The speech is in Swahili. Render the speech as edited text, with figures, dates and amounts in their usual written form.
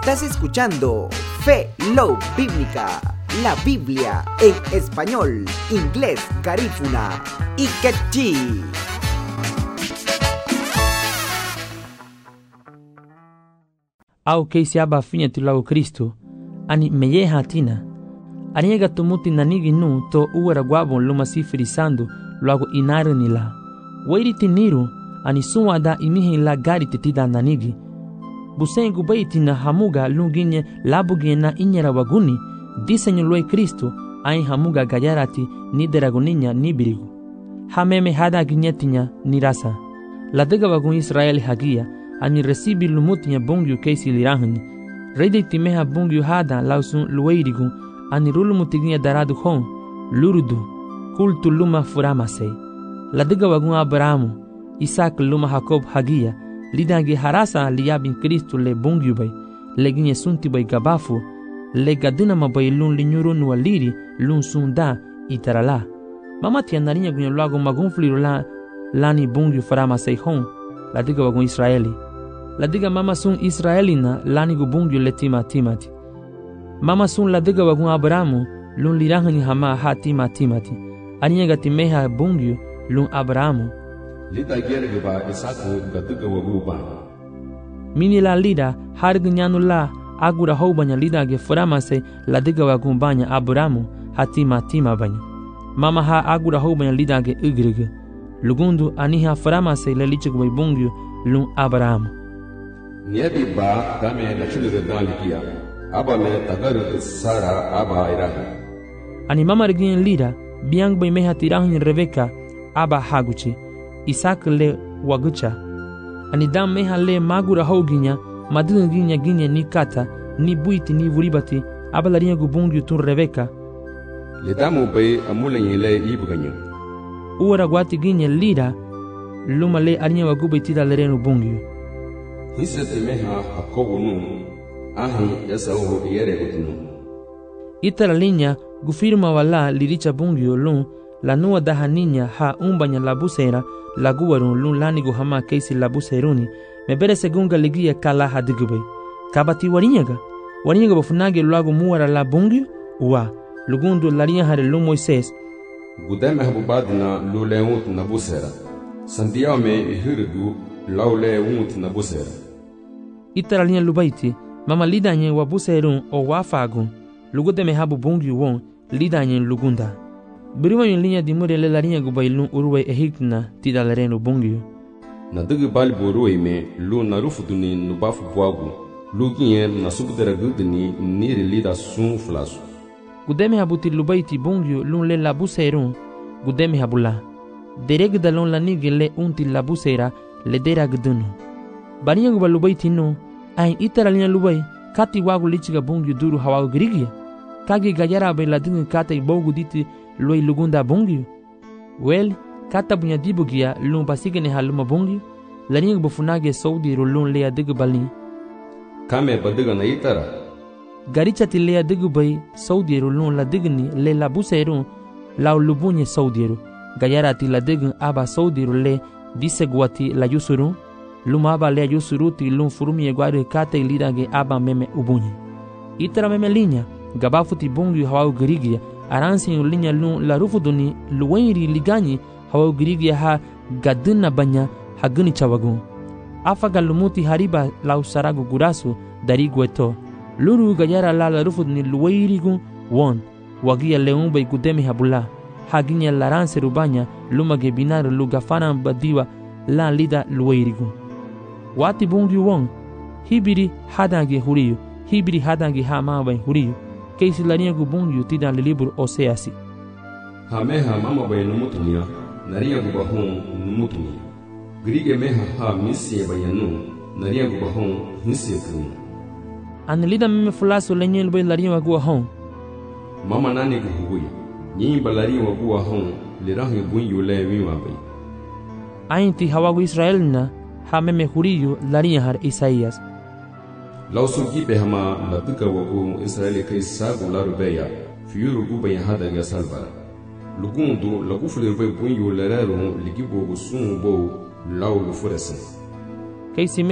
Estás escuchando Fe Love Bíblica, la Biblia en español, inglés, garífuna y quechí. Au keisi aba finya tulago Kristo, ani meye hatina. Aniega tumuti nanigi nu to uwara guabon luma sifirisando luago inare nila. Wairi tiniru, ani suwa da imihi la gari titida nanigi. Busengu baitina hamuga lunginye labugie na inyera waguni, disenyo lue Kristo, ai hamuga gayarati ni deragoninya ni birigu. Hameme hada ginyetinya ni rasa. La dega wagun Israeli hagia, ani recibi lumutinya bungyu keisi lirahani. Rede timeha bungyu hada lausun lueirigu, ani rulumutiginya daradu hon, lurudu, kultu luma furamase. La dega wagun Abrahamu, Isaac luma Jacob hagia, lidangi harasa liyabin Kristo le bungyu bay, leginye sunti bay gabafu, le gadinama bay lun linyuru nualiri, lun sunda itarala. Mama tianarinya gunya luago magunfliru lani bungyu furamase hon, la dega wagun Israeli. La diga mama sun Israelina lani gubungyu le timati. Mama sun la diga wagun Abrahamu lun lirahani hama ha timati. Aniega timeha bungyu lun Abrahamu. Lida gerge ba Isaku ga diga wagu ba. Mini la lida hargnyanu la agura hobanya lida ge furamase la diga wagun banya Abrahamu ha timatima banya. Mama ha agura hobanya lida ge igrege. Lugundu aniha furamase le lichigwe bungyu lun Abrahamu. Niyabi ba game na chilere dalikia aba me tagar sara aba iraha. Ani mama regin lida biang bay meha tirahin Rebeka aba haguchi Isaac le wagucha. Ani dam meha le magura hoginya madun ginya ni kata ni buiti ni vuribati aba larinha gubungyu tun Rebeka. Le damu bay amulenye le ibganyo. Uara gwati ginya lida luma le arinya wagubai tida lerenu bungyu. Hisete meha Jacobo nu, ahi Esau yere gutnu. Itara linya gufirma wala liricha bungyo lun la nua daha ninya ha umbanya labusera la guwarun lun lani guhama keisi labuseruni mebere segunga ligia kala hadigube. Kabati warinyaga bafunage luago muara la bungyo uwa lugundu larinya hare lun Moises. Gudeme habubadina luleunt nabusera. Sandiao me ihirigu laule unt nabusera. Itara linya lubaiti mama lidanye wabuserun o wafagun lugudeme habu bungyu won lidanye lugunda. Biriwa yun linya dimure le larinya gubailun uruwe ehikna tida lerenu bungyu. Na digi bali boruwe me lu narufuduni nubafu buagu lu ginye nasubudera gudini niri lida sun flasu. Gudeme habuti lubaiti bungyu lun le labuserun gudeme habula. Dereg dalon lanige le unti labusera le dera gudunu. Barinya gubalubaiti no ain itara linya lubai kati wagu lichiga bungyu duru hawagu girigia. Kage gayara bay ladingi kata ibogu diti loi lugunda bungyu. Well, kata bunya dibugia lun basigene haluma bungyu. Laniga bufunage saudi lun lea digu balin. Kame badiga na itara. Garicha ti lea digu bay saudi lun la digni le la buserun lau lubunye saudi. Gayara ti la dign aba saudi le disegwati la yusurun. Luma aba lea yusuruti lun furumi egwari kate lidage aba meme ubunye. Itara meme linya gabafuti bungyu hawagu girigia aransi linya lun la rufuduni luwenri liganyi hawagu girigia ha gadina banya haguni chawagun. Afaga lumuti hariba lau saragu gurasu dari gueto. Luru gayara la rufuduni luwenrigun won wagia leun bay gudemi habula. Haginya laranse rubanya luma gebinar lugafanan badiwa la lida luwenrigun. Wati bungyu won hibiri hadange huriyu hibiri hadange hamabai huriyu. Keisi larinha gubungyu tida le libro Oseasi. Hameha mama bay numutunia naria gubahon numutunia. Grige meha ha misi bayanu naria gubahon hisi kun. Anelida meme fulaso lenyel bay larinha waguahon. Mama nani guhuguya. Nyi balari waguahon lirahi bunyu le wiwa bay. Ainti hawagu Israelina ha meme huriyu larinha har Isaías. Lausugi behama la duka wagu Israeli kai sagu la rubeya fiuru guba ya hada ga salba lugundu la gufule rube bunyu la rero ligibo sun bo laulu furesen kai